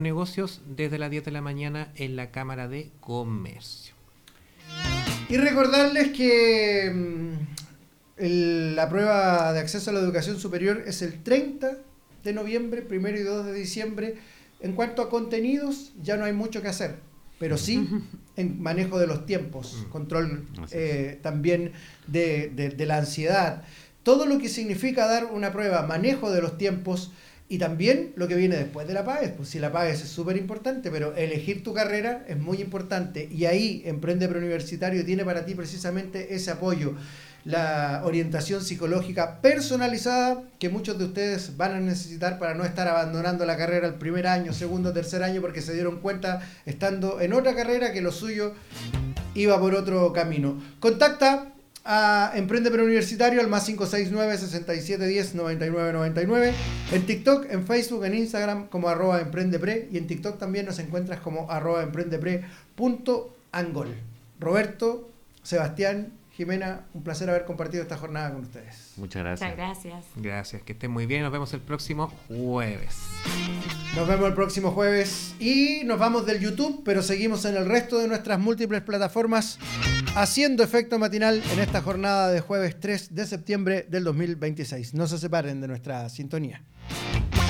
negocios desde las 10 de la mañana en la Cámara de Comercio. Y recordarles que la prueba de acceso a la educación superior es el 30 de noviembre, 1 y 2 de diciembre. En cuanto a contenidos, ya no hay mucho que hacer, pero sí en manejo de los tiempos, control también de la ansiedad. Todo lo que significa dar una prueba, manejo de los tiempos y también lo que viene después de la PAES. Pues si la PAES es súper importante, pero elegir tu carrera es muy importante. Y ahí Emprende Preuniversitario tiene para ti precisamente ese apoyo. La orientación psicológica personalizada que muchos de ustedes van a necesitar para no estar abandonando la carrera el primer año, segundo, tercer año, porque se dieron cuenta estando en otra carrera que lo suyo iba por otro camino. Contacta a Emprende Preuniversitario al más 569-6710-9999, en TikTok, en Facebook, en Instagram como @emprendepre, y en TikTok también nos encuentras como @emprendepre.angol. Roberto, Sebastián, Jimena, un placer haber compartido esta jornada con ustedes. Muchas gracias. Muchas gracias. Gracias, que estén muy bien. Nos vemos el próximo jueves. Nos vemos el próximo jueves y nos vamos del YouTube, pero seguimos en el resto de nuestras múltiples plataformas haciendo efecto matinal en esta jornada de jueves 3 de septiembre del 2026. No se separen de nuestra sintonía.